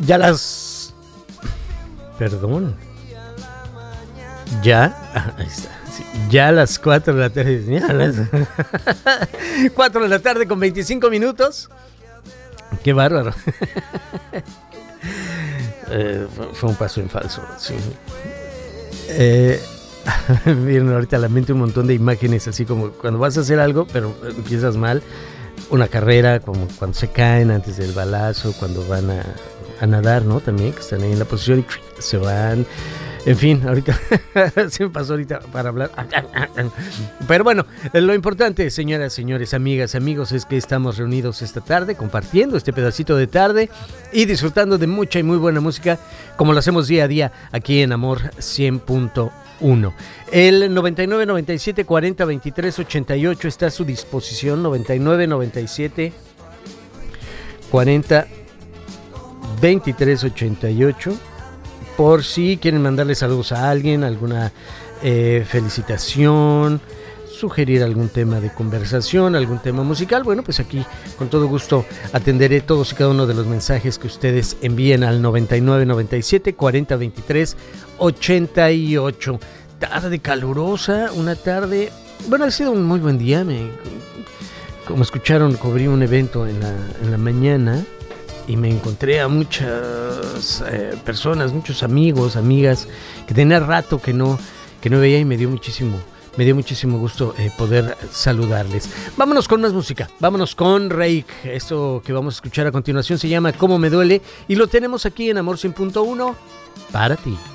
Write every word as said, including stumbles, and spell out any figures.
Ya las... Perdón. Ya... Ahí está. Sí, ya a las cuatro de la tarde. Ya a las cuatro de la tarde con veinticinco minutos. Qué bárbaro. eh, fue un paso en falso. Sí. Eh, miren, ahorita a la mente un montón de imágenes, así como cuando vas a hacer algo, pero empiezas mal. Una carrera, como cuando se caen antes del balazo, cuando van a, a nadar, ¿no? También, que están ahí en la posición y se van. En fin, ahorita se me pasó ahorita para hablar. Pero bueno, lo importante, señoras, señores, amigas, amigos, es que estamos reunidos esta tarde, compartiendo este pedacito de tarde y disfrutando de mucha y muy buena música, como lo hacemos día a día aquí en Amor cien punto uno. El noventa y nueve, noventa y siete, cuarenta, veintitrés, ochenta y ocho está a su disposición. noventa y nueve, noventa y siete, cuarenta, veintitrés, ochenta y ocho. Por si quieren mandarle saludos a alguien, alguna eh, felicitación, sugerir algún tema de conversación, algún tema musical, bueno, pues aquí con todo gusto atenderé todos y cada uno de los mensajes que ustedes envíen al noventa y nueve, noventa y siete, cuarenta, veintitrés, ochenta y ocho. Tarde calurosa, una tarde, bueno, ha sido un muy buen día. Me, como escucharon, cubrí un evento en la, en la mañana y me encontré a muchas eh, personas, muchos amigos, amigas que tenía rato que no, que no veía y me dio muchísimo, me dio muchísimo gusto eh, poder saludarles. Vámonos con más música, vámonos con Reik. Esto que vamos a escuchar a continuación se llama Cómo me duele y lo tenemos aquí en Amor cien punto uno para ti.